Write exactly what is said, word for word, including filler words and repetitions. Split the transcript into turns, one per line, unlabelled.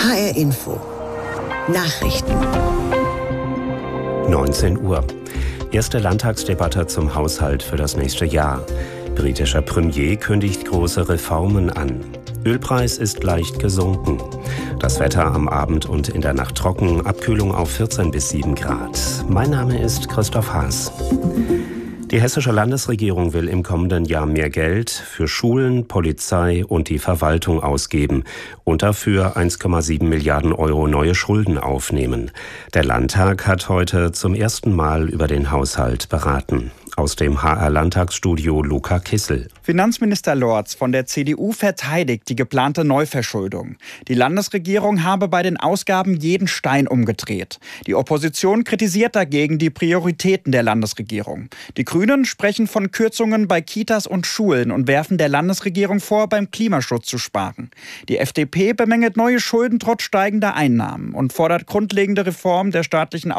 H R Info. Nachrichten.
neunzehn Uhr. Erste Landtagsdebatte zum Haushalt für das nächste Jahr. Britischer Premier kündigt große Reformen an. Ölpreis ist leicht gesunken. Das Wetter am Abend und in der Nacht trocken, Abkühlung auf vierzehn bis sieben Grad. Mein Name ist Christoph Haas. Die hessische Landesregierung will im kommenden Jahr mehr Geld für Schulen, Polizei und die Verwaltung ausgeben und dafür eins Komma sieben Milliarden Euro neue Schulden aufnehmen. Der Landtag hat heute zum ersten Mal über den Haushalt beraten. Aus dem H R-Landtagsstudio Luca Kissel.
Finanzminister Lorz von der C D U verteidigt die geplante Neuverschuldung. Die Landesregierung habe bei den Ausgaben jeden Stein umgedreht. Die Opposition kritisiert dagegen die Prioritäten der Landesregierung. Die Grünen sprechen von Kürzungen bei Kitas und Schulen und werfen der Landesregierung vor, beim Klimaschutz zu sparen. Die F D P bemängelt neue Schulden trotz steigender Einnahmen und fordert grundlegende Reformen der staatlichen